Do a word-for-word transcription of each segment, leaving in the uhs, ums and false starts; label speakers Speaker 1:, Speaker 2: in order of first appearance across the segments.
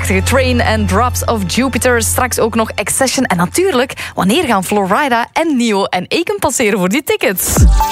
Speaker 1: prachtige Train and Drops of Jupiter. Straks ook nog Accession. En natuurlijk, wanneer gaan Florida en Nio en Aiken passeren voor die tickets?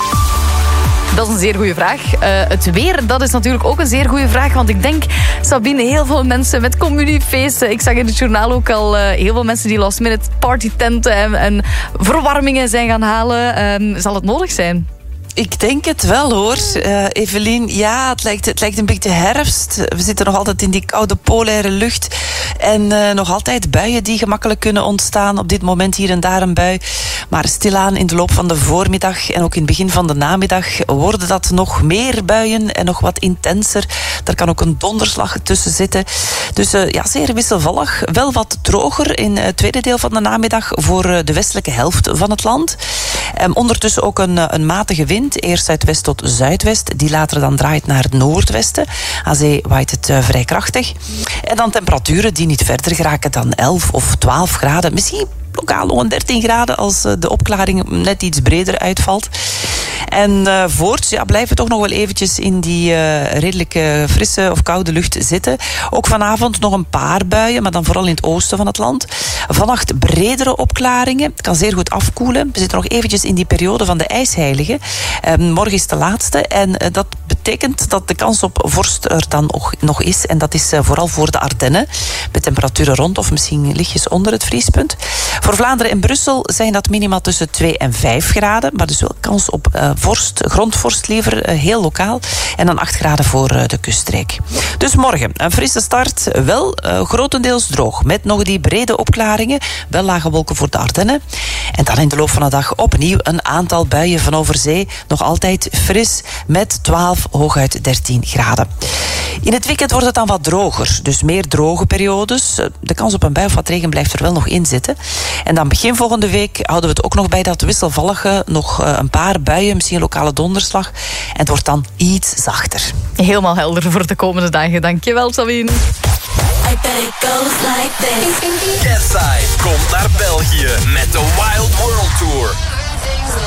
Speaker 1: Dat is een zeer goede vraag. Uh, het weer, dat is natuurlijk ook een zeer goede vraag. Want ik denk, Sabine, heel veel mensen met communiefeesten. Ik zag in het journaal ook al uh, heel veel mensen die last minute partytenten en, en verwarmingen zijn gaan halen. Uh, zal het nodig zijn?
Speaker 2: Ik denk het wel, hoor. Uh, Evelien, ja, het lijkt, het lijkt een beetje herfst. We zitten nog altijd in die koude polaire lucht. En uh, nog altijd buien die gemakkelijk kunnen ontstaan. Op dit moment hier en daar een bui. Maar stilaan in de loop van de voormiddag en ook in het begin van de namiddag worden dat nog meer buien en nog wat intenser. Daar kan ook een donderslag tussen zitten. Dus uh, ja, zeer wisselvallig. Wel wat droger in het tweede deel van de namiddag voor uh, de westelijke helft van het land. Um, ondertussen ook een, een matige wind. Eerst zuidwest tot zuidwest, die later dan draait naar het noordwesten. Aan zee waait het uh, vrij krachtig. En dan temperaturen die niet verder geraken dan elf of twaalf graden. Misschien lokaal nog een dertien graden als uh, de opklaring net iets breder uitvalt. En uh, voorts ja, blijven we toch nog wel eventjes in die uh, redelijk uh, frisse of koude lucht zitten. Ook vanavond nog een paar buien, maar dan vooral in het oosten van het land. Vannacht bredere opklaringen. Het kan zeer goed afkoelen. We zitten nog eventjes in die periode van de ijsheilige. Uh, morgen is de laatste. En uh, dat betekent dat de kans op vorst er dan nog, nog is. En dat is uh, vooral voor de Ardennen. Met temperaturen rond of misschien lichtjes onder het vriespunt. Voor Vlaanderen en Brussel zijn dat minimaal tussen twee en vijf graden. Maar dus wel kans op uh, vorst, grondvorst liever, uh, heel lokaal. En dan acht graden voor uh, de kuststreek. Dus morgen een frisse start. Wel uh, grotendeels droog. Met nog die brede opklaringen. Wel lage wolken voor de Ardennen. En dan in de loop van de dag opnieuw een aantal buien van over zee. Nog altijd fris met twaalf, hooguit dertien graden. In het weekend wordt het dan wat droger. Dus meer droge periodes. De kans op een bui of wat regen blijft er wel nog in zitten. En dan begin volgende week houden we het ook nog bij dat wisselvallige. Nog een paar buien, misschien een lokale donderslag. En het wordt dan iets zachter.
Speaker 1: Helemaal helder voor de komende dagen. Dankjewel, Sabine.
Speaker 3: Kensai komt naar België met de Wild World Tour.